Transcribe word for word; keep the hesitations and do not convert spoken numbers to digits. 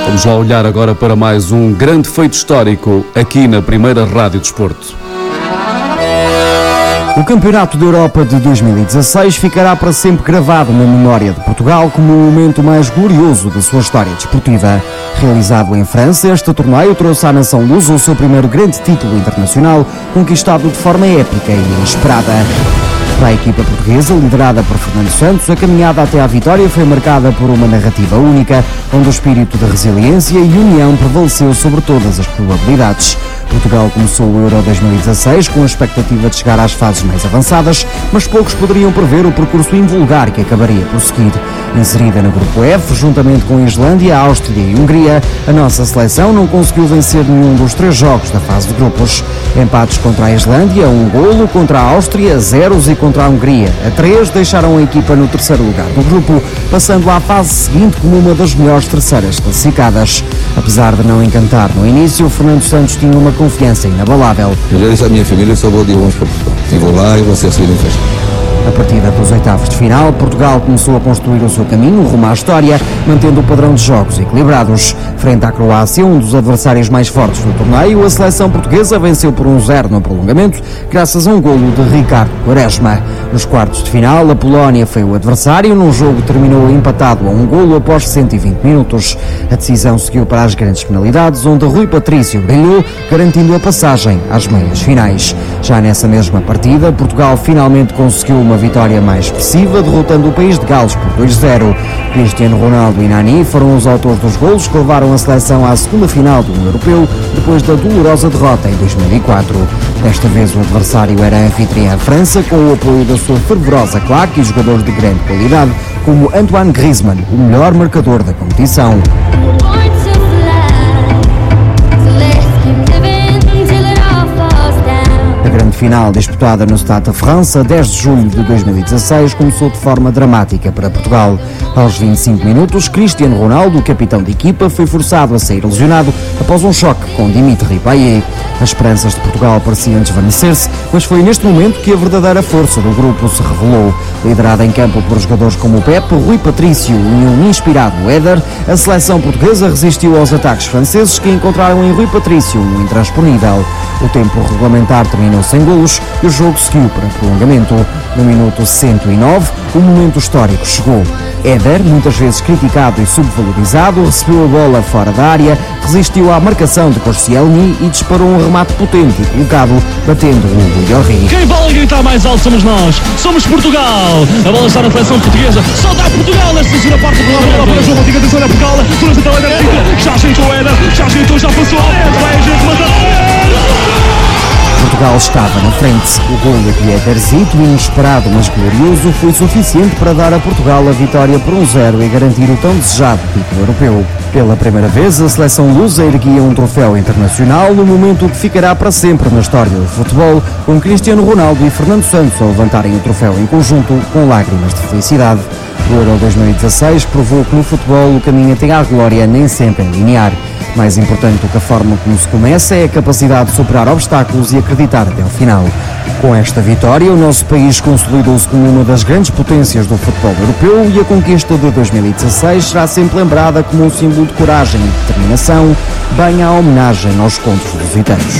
Vamos lá olhar agora para mais um grande feito histórico aqui na primeira Rádio Desporto. O Campeonato da Europa de dois mil e dezasseis ficará para sempre gravado na memória de Portugal como o momento mais glorioso da sua história desportiva. Realizado em França, este torneio trouxe à nação lusa o seu primeiro grande título internacional, conquistado de forma épica e inesperada. Para a equipa portuguesa, liderada por Fernando Santos, a caminhada até à vitória foi marcada por uma narrativa única, onde o espírito de resiliência e união prevaleceu sobre todas as probabilidades. Portugal começou o Euro dois mil e dezasseis com a expectativa de chegar às fases mais avançadas, mas poucos poderiam prever o percurso invulgar que acabaria por seguir. Inserida no grupo F, juntamente com a Islândia, a Áustria e a Hungria, a nossa seleção não conseguiu vencer nenhum dos três jogos da fase de grupos. Empates contra a Islândia, um golo, contra a Áustria, zeros e contra a Hungria, a três, deixaram a equipa no terceiro lugar do grupo, passando à fase seguinte como uma das melhores terceiras classificadas. Apesar de não encantar no início, Fernando Santos tinha uma confiança inabalável. Eu já disse à minha família, só vou de bons para Portugal. E vou lá e vou ser recebido em festa. A partida dos oitavos de final, Portugal começou a construir o seu caminho rumo à história, mantendo o padrão de jogos equilibrados. Frente à Croácia, um dos adversários mais fortes do torneio, a seleção portuguesa venceu por um zero no prolongamento, graças a um golo de Ricardo Quaresma. Nos quartos de final, a Polónia foi o adversário, num jogo que terminou empatado a um golo após cento e vinte minutos. A decisão seguiu para as grandes penalidades, onde Rui Patrício brilhou, garantindo a passagem às meias finais. Já nessa mesma partida, Portugal finalmente conseguiu uma vitória mais expressiva, derrotando o país de Gales por dois zero. Cristiano Ronaldo e Nani foram os autores dos golos que levaram a seleção à segunda final do Europeu, depois da dolorosa derrota em dois mil e quatro. Desta vez o adversário era a anfitriã França, com o apoio da sua fervorosa claque e jogadores de grande qualidade, como Antoine Griezmann, o melhor marcador da competição. A grande final, disputada no Stade de France a dez de julho de dois mil e dezasseis, começou de forma dramática para Portugal. Aos vinte e cinco minutos, Cristiano Ronaldo, o capitão de equipa, foi forçado a sair lesionado após um choque com Dimitri Payet. As esperanças de Portugal pareciam desvanecer-se, mas foi neste momento que a verdadeira força do grupo se revelou. Liderada em campo por jogadores como o Pepe, Rui Patrício e um inspirado Éder, a seleção portuguesa resistiu aos ataques franceses, que encontraram em Rui Patrício um intransponível. O tempo regulamentar terminou sem golos e o jogo seguiu para prolongamento. No minuto cento e nove, o momento histórico chegou. Éder, muitas vezes criticado e subvalorizado, recebeu a bola fora da área, resistiu à marcação de Koscielny e disparou um remate potente e colocado, batendo o Hugo Lloris. Quem vale gritar mais alto somos nós, somos Portugal. A bola está na seleção portuguesa, só dá Portugal nesta segunda parte do programa. Para o jogo, fica atenção na Portugal, toda a gente está Éder, já ajeitou o Éder, já ajeitou, já passou a Éder, vai a gente matar. Portugal estava na frente. O gol de Éderzito, inesperado mas glorioso, foi suficiente para dar a Portugal a vitória por um zero e garantir o tão desejado título europeu. Pela primeira vez, a seleção lusa erguia um troféu internacional no momento que ficará para sempre na história do futebol, com Cristiano Ronaldo e Fernando Santos a levantarem o troféu em conjunto com lágrimas de felicidade. O Euro dois mil e dezasseis provou que no futebol o caminho até à glória nem sempre é linear. Mais importante do que a forma como se começa é a capacidade de superar obstáculos e acreditar até ao final. Com esta vitória, o nosso país consolidou-se como uma das grandes potências do futebol europeu e a conquista de dois mil e dezasseis será sempre lembrada como um símbolo de coragem e determinação, bem à homenagem aos contos lusitanos.